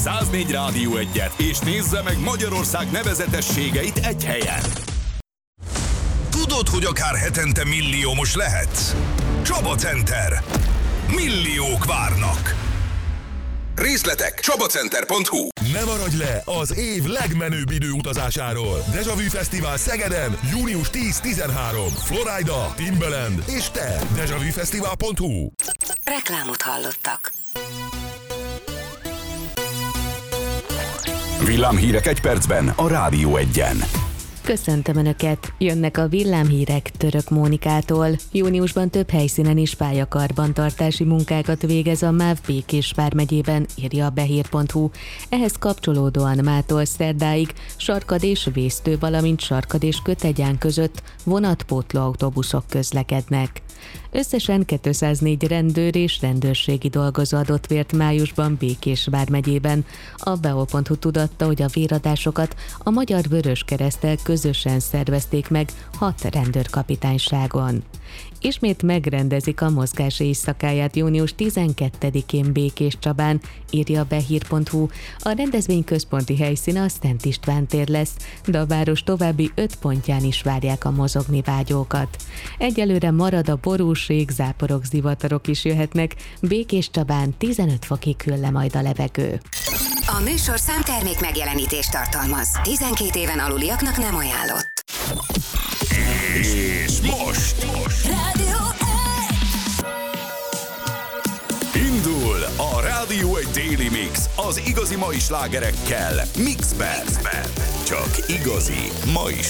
104 Rádió 1-et, és nézze meg Magyarország nevezetességeit egy helyen. Tudod, hogy akár hetente milliómos lehetsz? Csaba Center. Milliók várnak. Részletek csabacenter.hu. Ne maradj le az év legmenőbb időutazásáról. Deja Vu Fesztivál Szegeden, június 10-13. Florida, Timbaland és te. DejaVuFesztivál.hu. Reklámot hallottak. Villámhírek egy percben a Rádió 1-en. Köszöntöm Önöket! Jönnek a villámhírek Török Mónikától. Júniusban több helyszínen is pályakarbantartási munkákat végez a MÁV Békés vármegyében, írja a behír.hu. Ehhez kapcsolódóan mától szerdáig Sarkad és Vésztő, valamint Sarkad és Kötegyán között vonatpótló autóbuszok közlekednek. Összesen 204 rendőr és rendőrségi dolgozó adott vért májusban Békés vármegyében. A Beol.hu tudatta, hogy a véradásokat a Magyar Vöröskereszttel közösen szervezték meg 6 rendőrkapitányságon. Ismét megrendezik a mozgás éjszakáját június 12-én Békéscsabán, írja a behír.hu. A rendezvény központi helyszíne a Szent István tér lesz, de a város további 5 pontján is várják a mozogni vágyókat. Egyelőre marad a borúség, záporok, zivatarok is jöhetnek, Békéscsabán 15 fokig hűl le majd a levegő. A műsor számtermék megjelenítést tartalmaz. 12 éven aluliaknak nem ajánlott. És most Rádió 1! Indul a Rádió 1 Daily Mix az igazi mai slágerekkel Mixben. Csak igazi mai